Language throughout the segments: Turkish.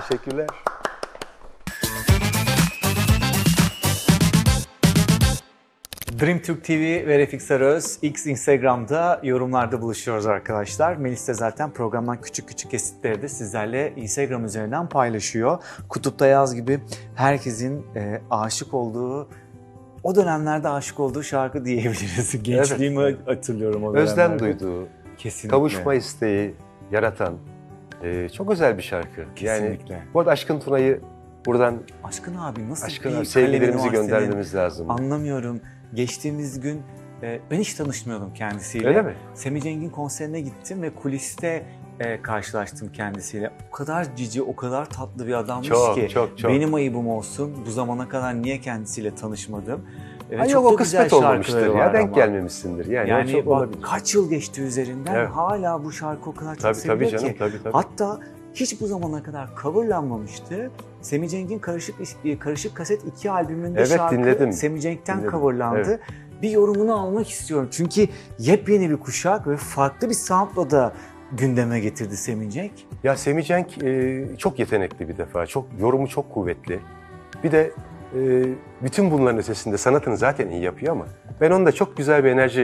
Teşekkürler. Dream Türk TV ve Refik Sarıöz X Instagram'da yorumlarda buluşuyoruz arkadaşlar. Melis de zaten programdan küçük küçük kesitleri de sizlerle Instagram üzerinden paylaşıyor. Kutupta Yaz gibi herkesin aşık olduğu, o dönemlerde aşık olduğu şarkı diyebiliriz. Gençliğimi hatırlıyorum o dönemlerde. Özlem duyduğu, kesinlikle. kavuşma isteği yaratan çok özel bir şarkı. Kesinlikle. Yani bu arada Aşkın Tuna'yı buradan Aşkın abi nasıl Aşkın bir abi, sevgilerimizi kalemin var göndermemiz lazım. Anlamıyorum. Geçtiğimiz gün ben hiç tanışmıyordum kendisiyle. Öyle mi? Semih Cenk'in konserine gittim ve kuliste karşılaştım kendisiyle. O kadar cici, o kadar tatlı bir adammış ki. Çok. Benim ayıbım olsun. Bu zamana kadar niye kendisiyle tanışmadım? Ay yok, o kısmet olmamıştır ya. Denk gelmemişsindir. Yani çok bak, kaç yıl geçti üzerinden, evet. Hala bu şarkı o kadar çok seviliyor ki. Tabii. Hatta hiç bu zamana kadar coverlanmamıştı. Semih Cenk'in Karışık Kaset 2 albümünde evet, şarkı dinledim. Semih Cenk'ten Dinledim. coverlandı. Evet. Bir yorumunu almak istiyorum. Çünkü yepyeni bir kuşak ve farklı bir soundla da gündeme getirdi Semih Cenk. Ya Semih Cenk çok yetenekli bir defa. Yorumu çok kuvvetli. Bir de bütün bunların ötesinde sanatını zaten iyi yapıyor ama ben ondan çok güzel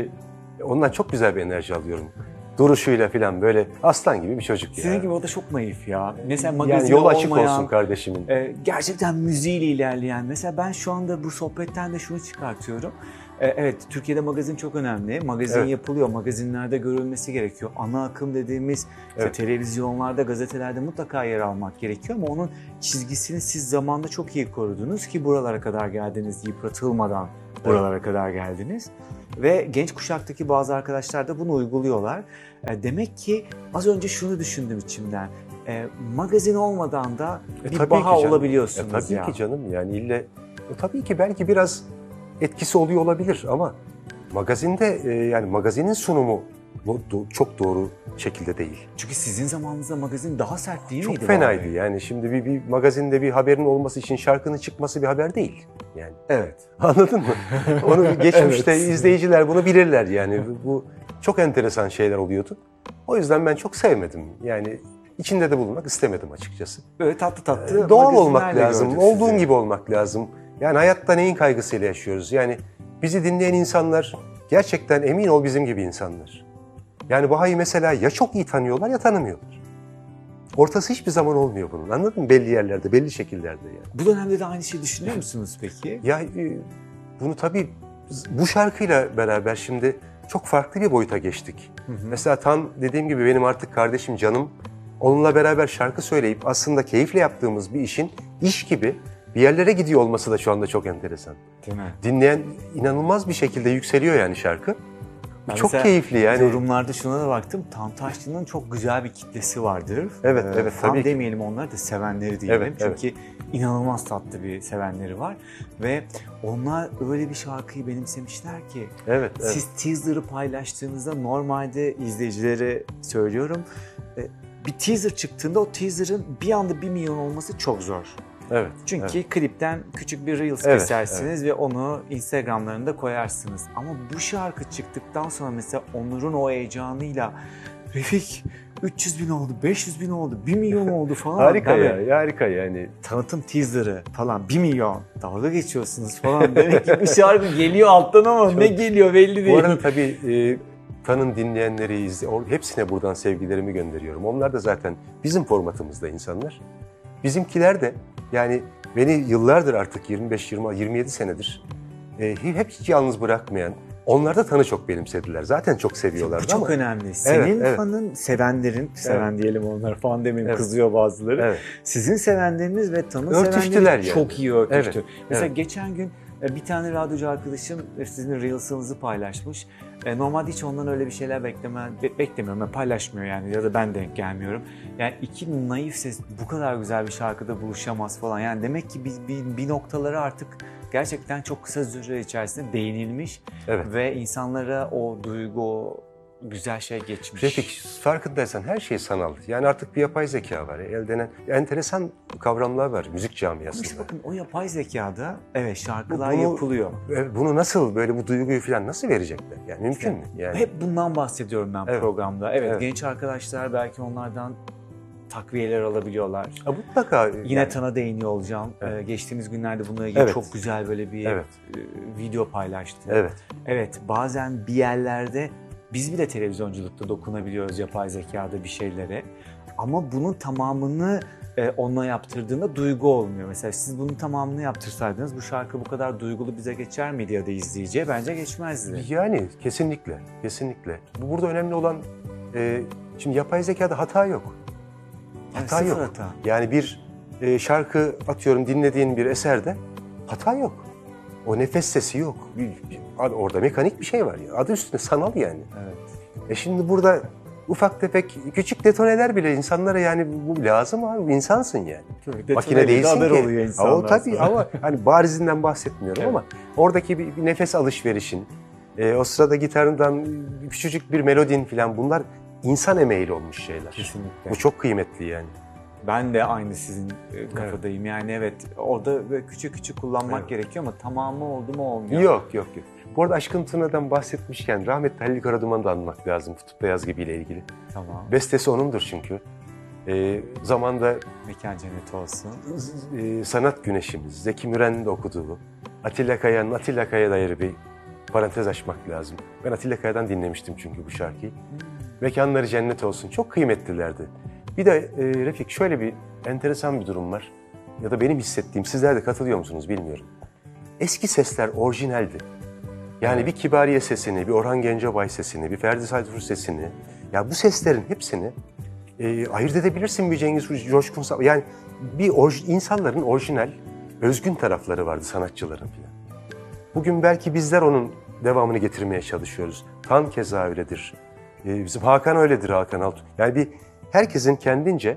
bir enerji alıyorum. Duruşuyla falan böyle aslan gibi bir çocuk ya. Sizin gibi o da çok naif ya. Mesela magazin yani yol açık olmayan, olsun kardeşimin. Gerçekten müziğiyle ilerleyen. Mesela ben şu anda bu sohbetten de şunu çıkartıyorum. Evet, Türkiye'de magazin çok önemli. Magazin yapılıyor, magazinlerde görülmesi gerekiyor. Ana akım dediğimiz işte televizyonlarda, gazetelerde mutlaka yer almak gerekiyor ama onun çizgisini siz zamanla çok iyi korudunuz ki buralara kadar geldiniz, yıpratılmadan buralara kadar geldiniz. Ve genç kuşaktaki bazı arkadaşlar da bunu uyguluyorlar. Demek ki az önce şunu düşündüm içimden. Magazin olmadan da bir baha olabiliyorsunuz tabii ki canım, yani tabii ki belki biraz etkisi oluyor olabilir ama magazinde yani magazinin sunumu çok doğru şekilde değil. Çünkü sizin zamanınızda magazin daha sert değil miydi? Çok fenaydı yani. Şimdi bir magazinde bir haberin olması için şarkının çıkması bir haber değil. Yani. Evet. Anladın mı? Onu geçmişte izleyiciler bunu bilirler yani. Bu çok enteresan şeyler oluyordu. O yüzden ben çok sevmedim. Yani içinde de bulunmak istemedim açıkçası. Böyle tatlı doğal olmak lazım. Olduğun gibi olmak lazım. Yani hayatta neyin kaygısıyla yaşıyoruz? Yani bizi dinleyen insanlar gerçekten emin ol bizim gibi insanlar. Yani Baha'yı mesela ya çok iyi tanıyorlar ya tanımıyorlar. Ortası hiçbir zaman olmuyor bunun. Anladın mı? Belli yerlerde, belli şekillerde yani. Bu dönemde de aynı şeyi düşünüyor musunuz peki? Ya bunu tabii bu şarkıyla beraber şimdi çok farklı bir boyuta geçtik. Mesela tam dediğim gibi benim artık kardeşim, canım. Onunla beraber şarkı söyleyip aslında keyifle yaptığımız bir işin iş gibi bir yerlere gidiyor olması da şu anda çok enteresan. Değil mi? Dinleyen inanılmaz bir şekilde yükseliyor yani şarkı. Çok keyifli yani. Yorumlarda şuna da baktım. Tantaşçı'nın çok güzel bir kitlesi vardır. Evet, fan tabii demeyelim, onlar da sevenleri diyelim. Çünkü inanılmaz tatlı bir sevenleri var. Ve onlar öyle bir şarkıyı benimsemişler ki. Siz teaser'ı paylaştığınızda normalde izleyicilere söylüyorum. Bir teaser çıktığında o teaser'ın bir anda 1 milyon olması çok zor. Çünkü klipten küçük bir Reels kesersiniz ve onu Instagram'larında koyarsınız. Ama bu şarkı çıktıktan sonra mesela Onur'un o heyecanıyla Refik 300 bin oldu, 500 bin oldu, 1 milyon oldu falan. Harika ya, harika yani. Tanıtım teaser'ı falan 1 milyon, dalga geçiyorsunuz falan. Demek ki bu şarkı geliyor alttan ama ne geliyor belli değil. Bu arada tabii Tan'ın dinleyenleri, hepsine buradan sevgilerimi gönderiyorum. Onlar da zaten bizim formatımızda insanlar. Bizimkiler de yani beni yıllardır artık 25-27 senedir hiç yalnız bırakmayan, onlar da Tan'ı çok benimsediler. Zaten çok seviyorlardı ama. Bu çok önemli. Senin fanın, sevenlerin, seven diyelim onlar, fan demeyeyim kızıyor bazıları. Sizin sevenleriniz ve Tan'ın sevenleri çok iyi örtüştü. Mesela geçen gün bir tane radyocu arkadaşım sizin Reels'ınızı paylaşmış. Normalde hiç ondan öyle bir şeyler beklemiyorum. Yani paylaşmıyor yani ya da ben denk gelmiyorum. Yani iki naif ses bu kadar güzel bir şarkıda buluşamaz falan. Yani demek ki bir noktaları artık gerçekten çok kısa süre içerisinde değinilmiş ve insanlara o duygu, o güzel şey geçmiş. Refik, farkındaysan her şey sanal. Yani artık bir yapay zeka var. Elden enteresan kavramlar var müzik camiasında. İşte bakın o yapay zekada şarkılar yapılıyor. Bunu nasıl, böyle bu duyguyu falan nasıl verecekler? Yani mümkün mü? Yani. Hep bundan bahsediyorum ben programda. Genç arkadaşlar belki onlardan takviyeler alabiliyorlar. Mutlaka. Yine Tan'a değiniyor olacağım. Evet. Geçtiğimiz günlerde bununla ilgili çok güzel böyle bir video paylaştı. Evet, bazen bir yerlerde biz bile televizyonculukta dokunabiliyoruz yapay zekada bir şeylere. Ama bunun tamamını onunla yaptırdığında duygu olmuyor. Mesela siz bunun tamamını yaptırsaydınız bu şarkı bu kadar duygulu bize geçer miydi ya da izleyiciye? Bence geçmezdi. Yani kesinlikle, kesinlikle. Burada önemli olan, şimdi yapay zekada hata yok. Hata yok. Hata. Yani bir şarkı atıyorum dinlediğin bir eserde hata yok. O nefes sesi yok. Orada mekanik bir şey var. Adı üstünde sanal yani. Evet. Şimdi burada ufak tefek küçük detoneler bile insanlara yani bu lazım abi. İnsansın yani. Makine değilsin ki. Oluyor o tabii ama hani barizinden bahsetmiyorum ama oradaki bir nefes alışverişin, o sırada gitarından küçücük bir melodin falan bunlar insan emeğiyle olmuş şeyler. Kesinlikle. Bu çok kıymetli yani. Ben de aynı sizin kafadayım. Yani evet orada böyle küçük küçük kullanmak gerekiyor ama tamamı oldu mu olmuyor. Yok. Bu arada Aşkın Tına'dan bahsetmişken rahmetli Halil Karaduman'ı da anmak lazım Kutup Beyaz Gibi ile ilgili. Tamam. Bestesi onundur çünkü. Zamanda mekan cenneti olsun. Sanat Güneşimiz, Zeki Müren'in de okuduğu Atilla Kaya'nın Atilla Kaya'ya dair bir parantez açmak lazım. Ben Atilla Kaya'dan dinlemiştim çünkü bu şarkıyı. Mekanları cennet olsun. Çok kıymetlilerdi. Bir de Refik şöyle bir enteresan bir durum var. Ya da benim hissettiğim, sizler de katılıyor musunuz bilmiyorum. Eski sesler orijinaldi. Yani bir Kibariye sesini, bir Orhan Gencebay sesini, bir Ferdi Tayfur sesini, ya bu seslerin hepsini ayırt edebilirsin bir Cengiz Coşkun. Yani insanların orijinal, özgün tarafları vardı sanatçıların falan. Bugün belki bizler onun devamını getirmeye çalışıyoruz. Tan keza öyledir. Bizim Hakan öyledir, Hakan Altun. Yani herkesin kendince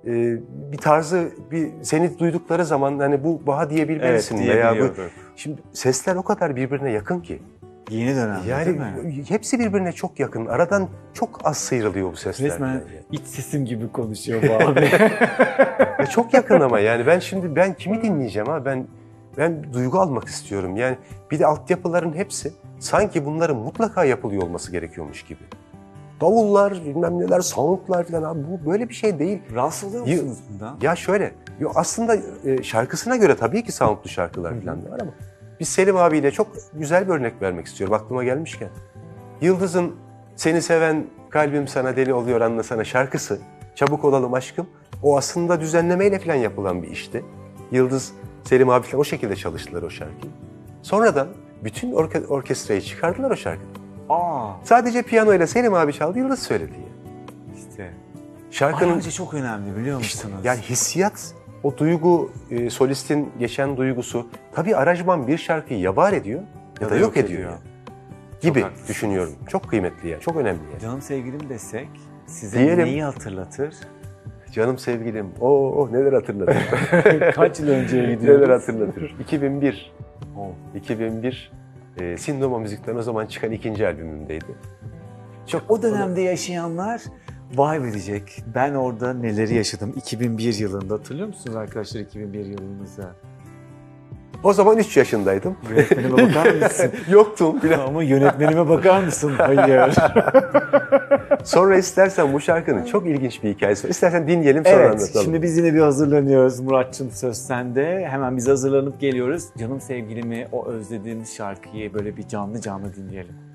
bir tarzı, seni duydukları zaman hani bu Baha diyebilmelisin. Evet, diyebiliyordur. Şimdi sesler o kadar birbirine yakın ki. Yeni dönemde yani, değil mi? Hepsi birbirine çok yakın. Aradan çok az sıyrılıyor bu sesler. Resmen yani. İç sesim gibi konuşuyor bu abi. Çok yakın ama yani ben kimi dinleyeceğim ha? Ben duygu almak istiyorum. Yani bir de altyapıların hepsi sanki bunların mutlaka yapılıyor olması gerekiyormuş gibi. Davullar, bilmem neler, soundlar falan abi bu böyle bir şey değil. Rahatsız oluyor musunuz bundan? Ya şöyle, aslında şarkısına göre tabii ki soundlu şarkılar falan da var ama biz Selim abiyle çok güzel bir örnek vermek istiyorum aklıma gelmişken. Yıldız'ın Seni Seven Kalbim Sana Deli Oluyor Anlasana şarkısı, Çabuk Olalım Aşkım, o aslında düzenlemeyle falan yapılan bir işti. Yıldız, Selim abi falan o şekilde çalıştılar o şarkıyı. Sonradan bütün orkestrayı çıkardılar o şarkıda. Sadece piyanoyla Selim abi çaldı, Yıldız söyledi yani. İşte. Şarkının Ayrıca çok önemli biliyor musunuz? Yani hissiyat, o duygu, solistin geçen duygusu, tabii aranjman bir şarkıyı ya var ediyor ya da yok ediyor. Yani. Gibi düşünüyorum. Çok kıymetli ya, çok önemli yani. Canım sevgilim desek size neyi hatırlatır? Canım sevgilim, neler hatırlatır. Kaç yıl önceye gidiyoruz? Neler hatırlatır. 2001. 2001. Sindoma Müzik'ten o zaman çıkan 2. albümümdeydi. O dönemde yaşayanlar vay verecek. Ben orada neleri yaşadım 2001 yılında. Hatırlıyor musunuz arkadaşlar 2001 yılınızda? O zaman 3 yaşındaydım. Yönetmenime bakar mısın? Yoktum falan. Ama yönetmenime bakar mısın? Hayır. Sonra istersen bu şarkının çok ilginç bir hikayesi var. İstersen dinleyelim sonra anlatalım. Evet, şimdi biz yine bir hazırlanıyoruz. Muratçım söz sende. Hemen biz hazırlanıp geliyoruz. Canım sevgilimi, o özlediğimiz şarkıyı böyle bir canlı canlı dinleyelim.